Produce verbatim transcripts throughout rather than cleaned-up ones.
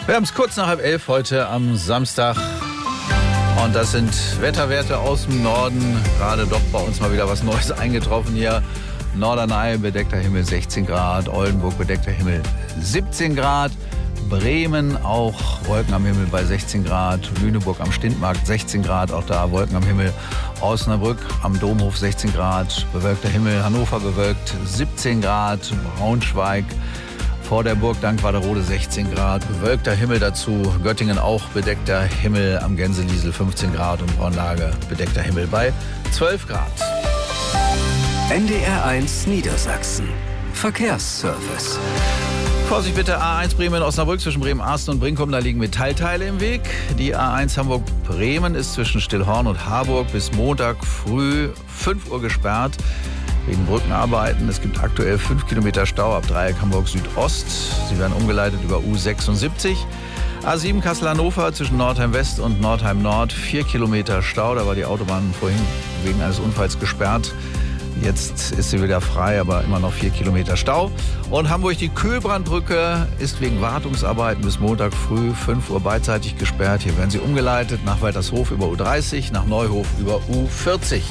Wir haben es kurz nach halb elf heute am Samstag. Und das sind Wetterwerte aus dem Norden. Gerade doch bei uns mal wieder was Neues eingetroffen hier. Norderney, bedeckter Himmel sechzehn Grad. Oldenburg, bedeckter Himmel siebzehn Grad. Bremen auch Wolken am Himmel bei sechzehn Grad. Lüneburg am Stintmarkt sechzehn Grad. Auch da Wolken am Himmel. Osnabrück am Domhof sechzehn Grad. Bewölkter Himmel. Hannover bewölkt siebzehn Grad. Braunschweig vor der Burg Dankwarderode sechzehn Grad, bewölkter Himmel dazu. Göttingen auch bedeckter Himmel, am Gänseliesel fünfzehn Grad und Braunlage bedeckter Himmel bei zwölf Grad. N D R eins Niedersachsen. Verkehrsservice. Vorsicht bitte, A eins Bremen-Osnabrück zwischen Bremen-Arsten und Brinkum, da liegen Metallteile im Weg. Die A eins Hamburg-Bremen ist zwischen Stillhorn und Harburg bis Montag früh fünf Uhr gesperrt. Wegen Brückenarbeiten. Es gibt aktuell fünf Kilometer Stau ab Dreieck Hamburg Südost. Sie werden umgeleitet über U sechsundsiebzig. A sieben Kassel-Hannover zwischen Nordheim West und Nordheim Nord. vier Kilometer Stau. Da war die Autobahn vorhin wegen eines Unfalls gesperrt. Jetzt ist sie wieder frei, aber immer noch vier Kilometer Stau. Und Hamburg die Kühlbrandbrücke ist wegen Wartungsarbeiten bis Montag früh fünf Uhr beidseitig gesperrt. Hier werden sie umgeleitet nach Waltershof über U dreißig, nach Neuhof über U vierzig.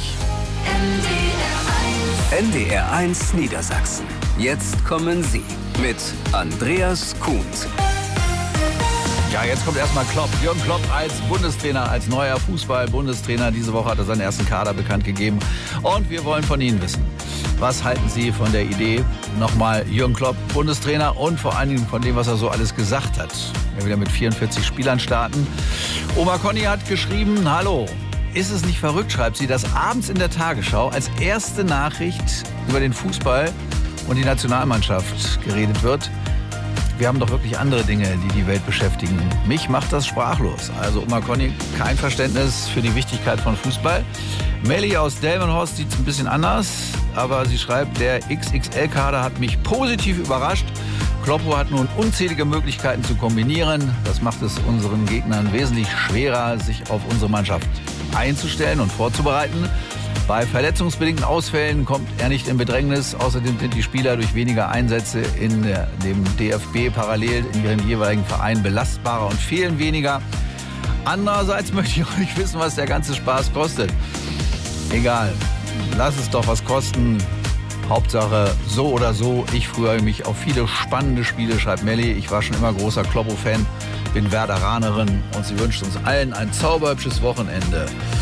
N D R eins Niedersachsen. Jetzt kommen Sie mit Andreas Kuhns. Ja, jetzt kommt erstmal Klopp. Jürgen Klopp als Bundestrainer, als neuer Fußball-Bundestrainer. Diese Woche hat er seinen ersten Kader bekannt gegeben. Und wir wollen von Ihnen wissen, was halten Sie von der Idee, nochmal Jürgen Klopp Bundestrainer und vor allen Dingen von dem, was er so alles gesagt hat. Wir wieder mit vierundvierzig Spielern starten. Oma Conny hat geschrieben, hallo. Ist es nicht verrückt, schreibt sie, dass abends in der Tagesschau als erste Nachricht über den Fußball und die Nationalmannschaft geredet wird? Wir haben doch wirklich andere Dinge, die die Welt beschäftigen. Mich macht das sprachlos. Also Oma Conny, kein Verständnis für die Wichtigkeit von Fußball. Melli aus Delmenhorst sieht es ein bisschen anders, aber sie schreibt, der X X L-Kader hat mich positiv überrascht. Kloppo hat nun unzählige Möglichkeiten zu kombinieren. Das macht es unseren Gegnern wesentlich schwerer, sich auf unsere Mannschaft einzustellen und vorzubereiten. Bei verletzungsbedingten Ausfällen kommt er nicht in Bedrängnis. Außerdem sind die Spieler durch weniger Einsätze in dem D F B parallel in ihren jeweiligen Vereinen belastbarer und fehlen weniger. Andererseits möchte ich auch nicht wissen, was der ganze Spaß kostet. Egal, lass es doch was kosten. Hauptsache so oder so. Ich freue mich auf viele spannende Spiele, schreibt Melli. Ich war schon immer großer Kloppo-Fan, bin Werderanerin und sie wünscht uns allen ein zauberhübsches Wochenende.